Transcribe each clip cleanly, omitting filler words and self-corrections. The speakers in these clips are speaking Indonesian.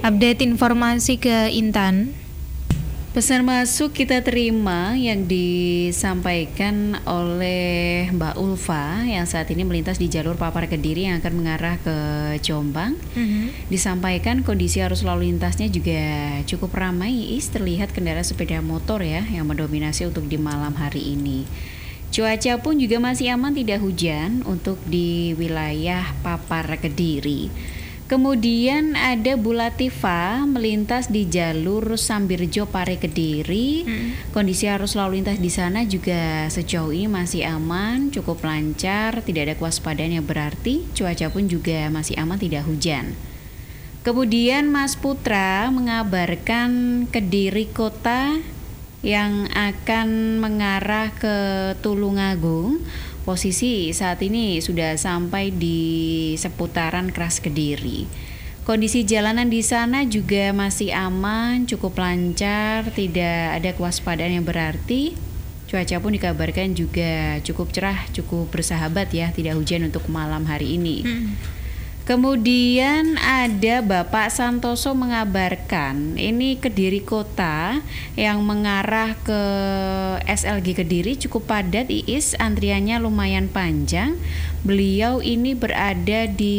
Update informasi ke Intan. Pesan masuk kita terima yang disampaikan oleh Mbak Ulfa yang saat ini melintas di jalur Papar Kediri yang akan mengarah ke Jombang. Disampaikan kondisi arus lalu lintasnya juga cukup ramai, terlihat kendaraan sepeda motor ya yang mendominasi untuk di malam hari ini. Cuaca pun juga masih aman, tidak hujan untuk di wilayah Papar Kediri. Kemudian ada Bu Latifah melintas di jalur Sambirjo Pare Kediri. Kondisi arus lalu lintas di sana juga sejauh ini masih aman, cukup lancar, tidak ada kewaspadaan yang berarti. Cuaca pun juga masih aman, tidak hujan. Kemudian Mas Putra mengabarkan Kediri Kota yang akan mengarah ke Tulungagung. Posisi saat ini sudah sampai di seputaran Kras Kediri. Kondisi jalanan di sana juga masih aman, cukup lancar, tidak ada kewaspadaan yang berarti. Cuaca pun dikabarkan juga cukup cerah, cukup bersahabat ya, tidak hujan untuk malam hari ini. Kemudian ada Bapak Santoso mengabarkan ini Kediri Kota yang mengarah ke SLG Kediri cukup padat, antriannya lumayan panjang. Beliau ini berada di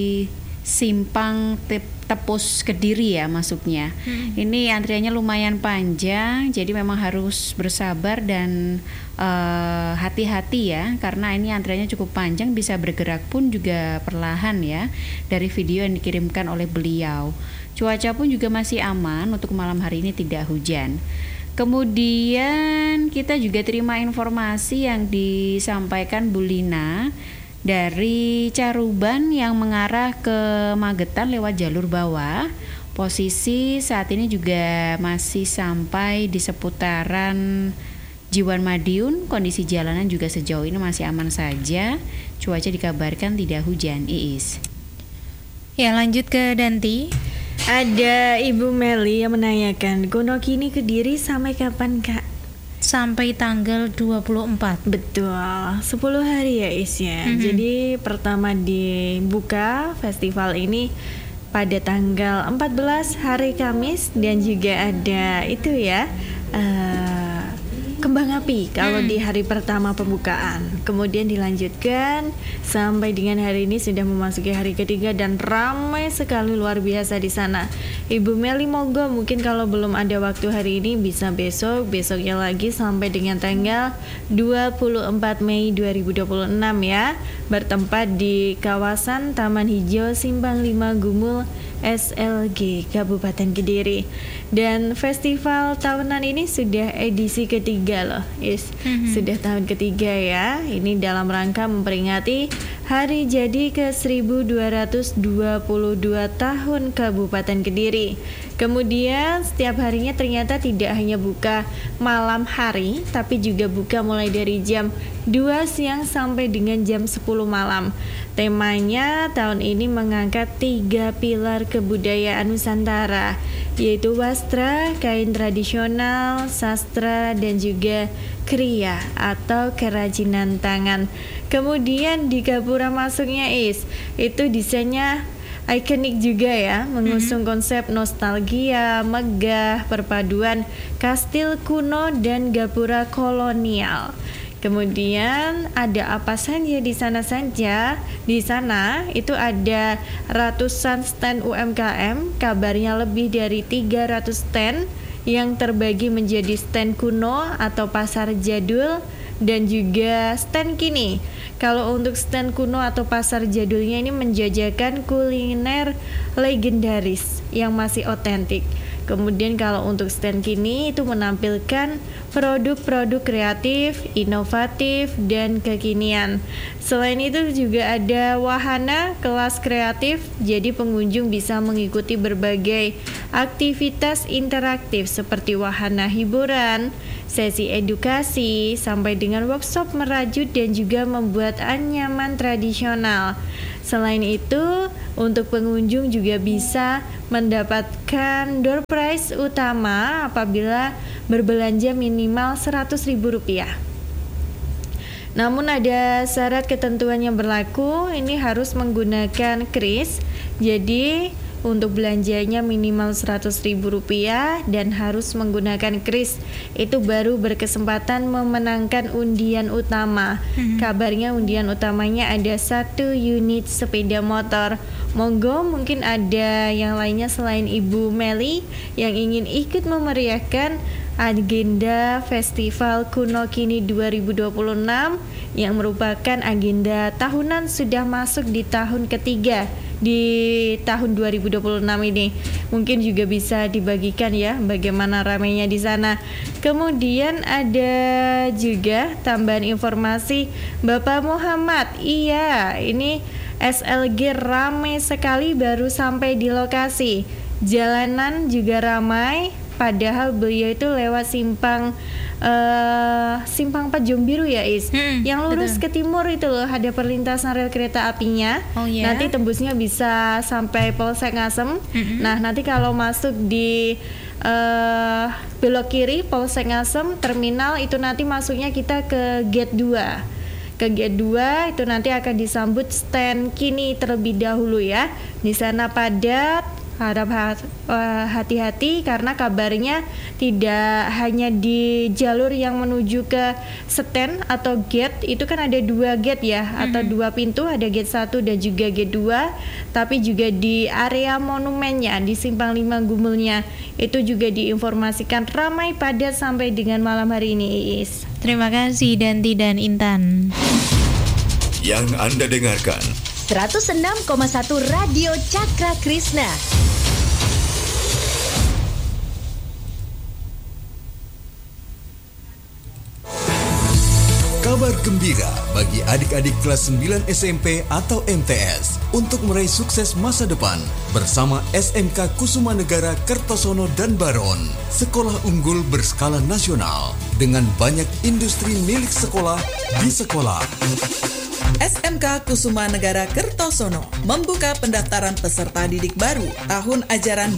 Simpang Tepus Kediri ya masuknya. Ini antriannya lumayan panjang, jadi memang harus bersabar dan hati-hati ya, karena ini antriannya cukup panjang, bisa bergerak pun juga perlahan ya dari video yang dikirimkan oleh beliau. Cuaca pun juga masih aman untuk malam hari ini, tidak hujan. Kemudian kita juga terima informasi yang disampaikan Bu Lina dari Caruban yang mengarah ke Magetan lewat jalur bawah. Posisi saat ini juga masih sampai di seputaran Jiwan Madiun. Kondisi jalanan juga sejauh ini masih aman saja. Cuaca dikabarkan tidak hujan. Ya, lanjut ke Danti. Ada Ibu Meli yang menanyakan, Gunung Kini Kediri sampai kapan Kak? Sampai tanggal 24. Betul, 10 hari ya Isya. Jadi pertama dibuka festival ini pada tanggal 14 hari Kamis, dan juga ada itu ya kembang api kalau di hari pertama pembukaan. Kemudian dilanjutkan sampai dengan hari ini sudah memasuki hari ketiga dan ramai sekali, luar biasa di sana. Ibu Meli monggo, mungkin kalau belum ada waktu hari ini bisa besoknya lagi sampai dengan tanggal 24 Mei 2026 ya. Bertempat di kawasan Taman Hijau Simpang 5 Gumul SLG Kabupaten Kediri. Dan festival tahunan ini sudah edisi ketiga loh, sudah tahun ketiga ya. Ini dalam rangka memperingati hari jadi ke 1222 tahun Kabupaten Kediri. Kemudian setiap harinya ternyata tidak hanya buka malam hari, tapi juga buka mulai dari jam 2 siang sampai dengan jam 10 malam. Temanya tahun ini mengangkat 3 pilar kebudayaan Nusantara, yaitu wastra, kain tradisional, sastra, dan juga kriya atau kerajinan tangan. Kemudian di gapura masuknya itu desainnya ikonik juga ya, mengusung konsep nostalgia, megah, perpaduan kastil kuno dan gapura kolonial. Kemudian ada apa saja di sana saja? Di sana itu ada ratusan stand UMKM, kabarnya lebih dari 300 stand yang terbagi menjadi stand kuno atau pasar jadul dan juga stand kini. Kalau untuk stand kuno atau pasar jadulnya ini menjajakan kuliner legendaris yang masih otentik. Kemudian kalau untuk stand kini itu menampilkan produk-produk kreatif, inovatif, dan kekinian. Selain itu juga ada wahana kelas kreatif, jadi pengunjung bisa mengikuti berbagai aktivitas interaktif seperti wahana hiburan, sesi edukasi, sampai dengan workshop merajut dan juga membuat anyaman tradisional. Selain itu, untuk pengunjung juga bisa mendapatkan door prize utama apabila berbelanja minimal Rp100.000. Namun ada syarat ketentuan yang berlaku, ini harus menggunakan kris. Jadi Untuk belanjanya minimal Rp100.000 dan harus menggunakan kris. Itu baru berkesempatan memenangkan undian utama. Kabarnya undian utamanya ada 1 unit sepeda motor. Monggo mungkin ada yang lainnya selain Ibu Meli yang ingin ikut memeriahkan agenda Festival Kuno Kini 2026 yang merupakan agenda tahunan sudah masuk di tahun ketiga di tahun 2026 ini. Mungkin juga bisa dibagikan ya bagaimana ramainya di sana. Kemudian ada juga tambahan informasi Bapak Muhammad. Iya, ini SLG ramai sekali baru sampai di lokasi. Jalanan juga ramai, padahal beliau itu lewat simpang 4 Jombiru ya yang lurus betul. ke timur itu loh, ada perlintasan rel kereta apinya. Oh, ya? Nanti tembusnya bisa sampai Polsek Ngasem. Nah nanti kalau masuk di belok kiri Polsek Ngasem terminal itu nanti masuknya kita ke gate 2. Ke gate 2 itu nanti akan disambut stand Kini terlebih dahulu ya. Di sana padat. Harap hati-hati karena kabarnya tidak hanya di jalur yang menuju ke stand atau gate, itu kan ada 2 gate ya, atau 2 pintu, ada gate 1 dan juga gate 2, tapi juga di area monumennya di Simpang 5 Gumulnya itu juga diinformasikan ramai padat sampai dengan malam hari ini, Iis. Terima kasih Danti dan Intan. Yang Anda dengarkan 106,1 Radio Cakra Krishna. kabar gembira bagi adik-adik kelas 9 SMP atau MTS untuk meraih sukses masa depan bersama SMK Kusuma Negara Kertosono dan Baron, sekolah unggul berskala nasional dengan banyak industri milik sekolah di sekolah. SMK Kusuma Negara Kertosono membuka pendaftaran peserta didik baru tahun ajaran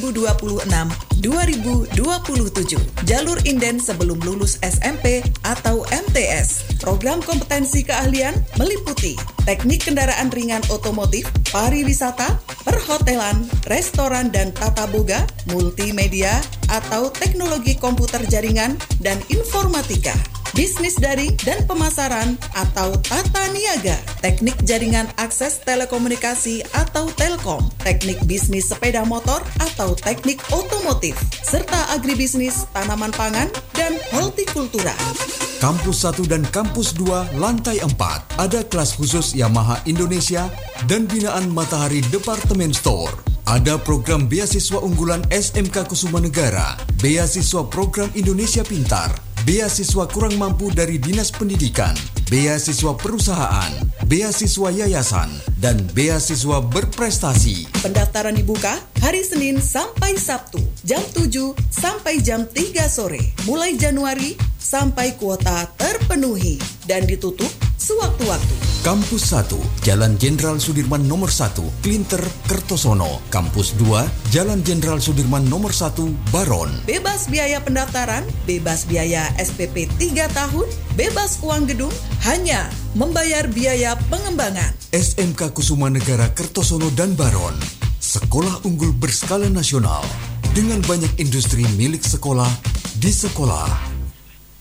2026-2027. Jalur inden sebelum lulus SMP atau MTS. Program kompetensi keahlian meliputi teknik kendaraan ringan otomotif, pariwisata, perhotelan, restoran dan tata boga, multimedia atau teknologi komputer jaringan dan informatika. Bisnis daring dan pemasaran atau tata niaga, teknik jaringan akses telekomunikasi atau telkom, teknik bisnis sepeda motor atau teknik otomotif, serta agribisnis tanaman pangan dan hortikultura. Kampus 1 dan Kampus 2 lantai 4 ada kelas khusus Yamaha Indonesia dan binaan Matahari Department Store. Ada program beasiswa unggulan SMK Kusuma Negara, beasiswa program Indonesia Pintar, beasiswa kurang mampu dari Dinas Pendidikan, beasiswa perusahaan, beasiswa yayasan, dan beasiswa berprestasi. Pendaftaran dibuka hari Senin sampai Sabtu, jam 7 sampai jam 3 sore, mulai Januari sampai kuota terpenuhi dan ditutup sewaktu-waktu. Kampus 1, Jalan Jenderal Sudirman nomor 1, Klinter, Kertosono. Kampus 2, Jalan Jenderal Sudirman nomor 1, Baron. Bebas biaya pendaftaran, bebas biaya SPP 3 tahun, bebas uang gedung, hanya membayar biaya pengembangan. SMK Kusuma Negara Kertosono dan Baron, sekolah unggul berskala nasional dengan banyak industri milik sekolah di sekolah.